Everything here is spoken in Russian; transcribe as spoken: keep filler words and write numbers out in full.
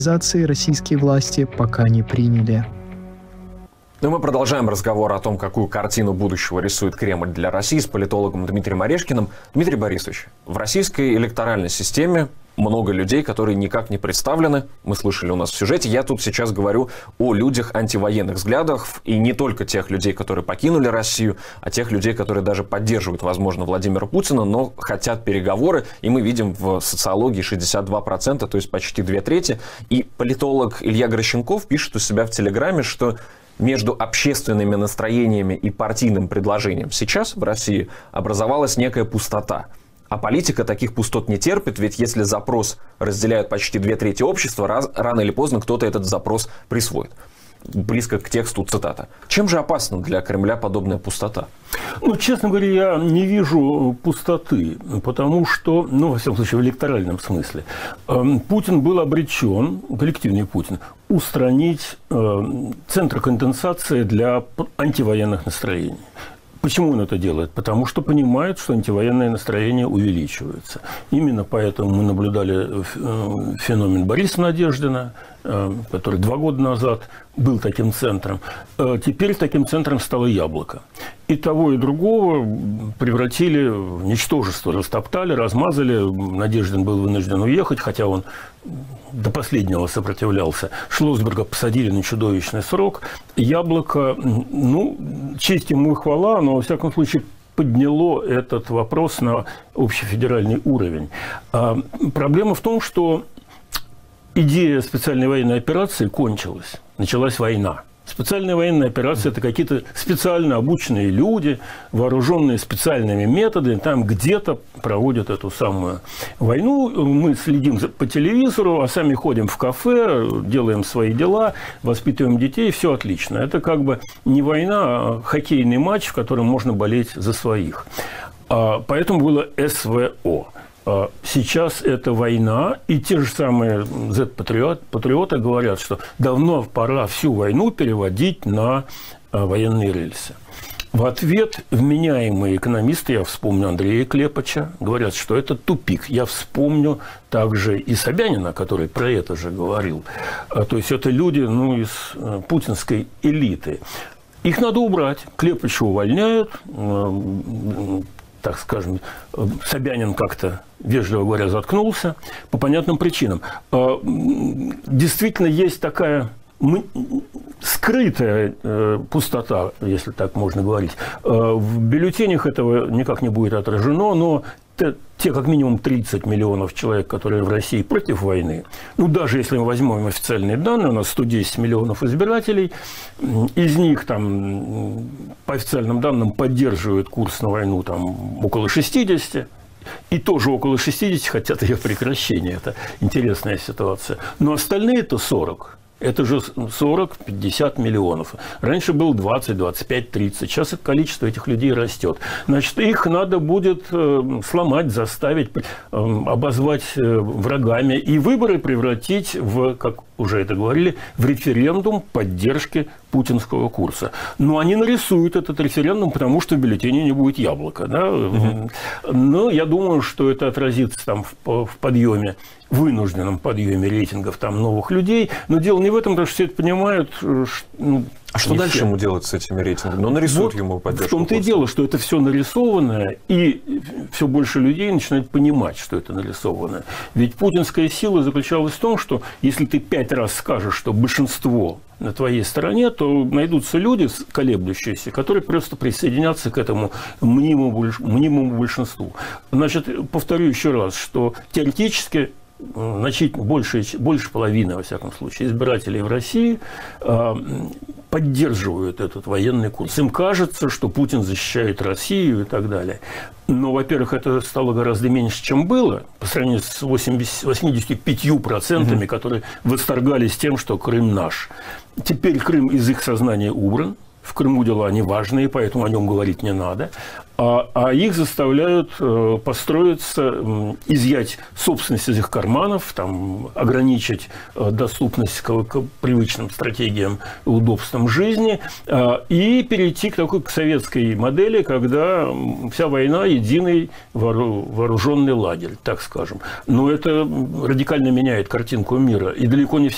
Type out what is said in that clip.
российские власти пока не приняли. Но мы продолжаем разговор о том, какую картину будущего рисует Кремль для России с политологом Дмитрием Орешкиным. Дмитрий Борисович, в российской электоральной системе много людей, которые никак не представлены. Мы слышали у нас в сюжете. Я тут сейчас говорю о людях антивоенных взглядов. И не только тех людей, которые покинули Россию, а тех людей, которые даже поддерживают, возможно, Владимира Путина, но хотят переговоры. И мы видим в социологии шестьдесят два процента, то есть почти две трети. И политолог Илья Гращенков пишет у себя в Телеграме, что между общественными настроениями и партийным предложением сейчас в России образовалась некая пустота. А политика таких пустот не терпит, ведь если запрос разделяют почти две трети общества, раз, рано или поздно кто-то этот запрос присвоит. Близко к тексту цитата. Чем же опасна для Кремля подобная пустота? Ну, честно говоря, я не вижу пустоты, потому что, ну, во всяком случае, в электоральном смысле, Путин был обречен, коллективный Путин, устранить центр конденсации для антивоенных настроений. Почему он это делает? Потому что понимает, что антивоенное настроение увеличивается. Именно поэтому мы наблюдали феномен Бориса Надеждина, который два года назад был таким центром. Теперь таким центром стало Яблоко. И того, и другого превратили в ничтожество, растоптали, размазали. Надеждин был вынужден уехать, хотя он до последнего сопротивлялся. Шлоссберга посадили на чудовищный срок. Яблоко, ну, честь ему и хвала, но, во всяком случае, подняло этот вопрос на общефедеральный уровень. А проблема в том, что идея специальной военной операции кончилась. Началась война. Специальная военная операция – это какие-то специально обученные люди, вооруженные специальными методами, там где-то проводят эту самую войну. Мы следим по телевизору, а сами ходим в кафе, делаем свои дела, воспитываем детей, все отлично. Это как бы не война, а хоккейный матч, в котором можно болеть за своих. Поэтому было эс вэ о. Сейчас это война, и те же самые зет-патриоты говорят, что давно пора всю войну переводить на военные рельсы. В ответ вменяемые экономисты, я вспомню Андрея Клепача, говорят, что это тупик. Я вспомню также и Собянина, который про это же говорил. То есть это люди, ну, из путинской элиты. Их надо убрать. Клепача увольняют. Так скажем, Собянин как-то, вежливо говоря, заткнулся по понятным причинам. Действительно, есть такая скрытая пустота, если так можно говорить. В бюллетенях этого никак не будет отражено, но те, как минимум, тридцать миллионов человек, которые в России против войны, ну, даже если мы возьмем официальные данные, у нас сто десять миллионов избирателей, из них, там, по официальным данным, поддерживают курс на войну там, около шестидесяти, и тоже около шестидесяти хотят ее прекращения. Это интересная ситуация. Но остальные-то сорок. Это же сорок-пятьдесят миллионов. Раньше было двадцать, двадцать пять, тридцать. Сейчас количество этих людей растет. Значит, их надо будет сломать, заставить, обозвать врагами. И выборы превратить в, как уже это говорили, в референдум поддержки путинского курса. Но они нарисуют этот референдум, потому что в бюллетене не будет Яблока. Да? Угу. Но я думаю, что это отразится там в, в подъеме, вынужденном подъеме рейтингов там, новых людей. Но дело не в этом, потому что все это понимают. Что, ну, а что дальше все. Ему делать с этими рейтингами? Ну, нарисуют вот ему поддержку. В том-то и дело, что это все нарисованное, и все больше людей начинают понимать, что это нарисованное. Ведь путинская сила заключалась в том, что если ты пять раз скажешь, что большинство на твоей стороне, то найдутся люди, колеблющиеся, которые просто присоединятся к этому мнимому, мнимому большинству. Значит, повторю еще раз, что теоретически значительно больше, больше половины, во всяком случае, избирателей в России э, поддерживают этот военный курс. Им кажется, что Путин защищает Россию и так далее. Но, во-первых, это стало гораздо меньше, чем было, по сравнению с восьмидесятью пятью процентами, mm-hmm. которые восторгались тем, что Крым наш. Теперь Крым из их сознания убран. В Крыму дела не важные, поэтому о нем говорить не надо. А, а их заставляют э, построиться, э, изъять собственность из их карманов, там, ограничить э, доступность к, к привычным стратегиям и удобствам жизни э, и перейти к такой к советской модели, когда вся война – единый вооруженный лагерь, так скажем. Но это радикально меняет картинку мира. И далеко не все